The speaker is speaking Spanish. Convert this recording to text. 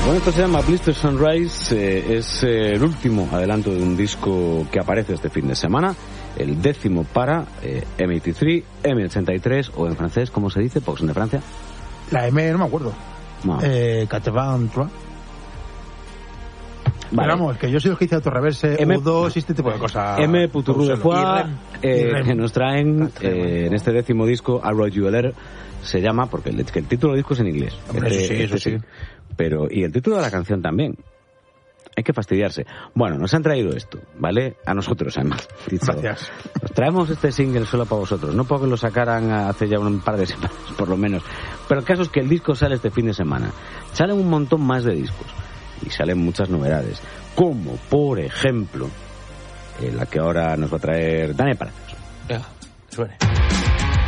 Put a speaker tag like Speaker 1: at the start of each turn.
Speaker 1: Bueno, esto se llama Blister Sunrise, es el último adelanto de un disco que aparece este fin de semana, el 10º para M83, M83, o en francés, ¿cómo se dice? Porque son de Francia.
Speaker 2: La M no me acuerdo.
Speaker 1: No.
Speaker 2: 83.
Speaker 1: Vale.
Speaker 2: Vamos, que yo soy los que hice autorreverse, U2 y este tipo de cosas.
Speaker 1: M. Puturru de Foix, que nos traen en este 10º disco, I Wrote You a Letter, se llama, porque el título del disco es en inglés.
Speaker 2: Hombre, eso sí.
Speaker 1: Pero, y el título de la canción también. Hay que fastidiarse. Bueno, nos han traído esto, ¿vale? A nosotros, además.
Speaker 2: Gracias.
Speaker 1: Nos traemos este single solo para vosotros. No porque lo sacaran hace ya un par de semanas, por lo menos. Pero el caso es que el disco sale este fin de semana. Salen un montón más de discos. Y salen muchas novedades. Como, por ejemplo, la que ahora nos va a traer Daniel Palacios.
Speaker 3: Suene.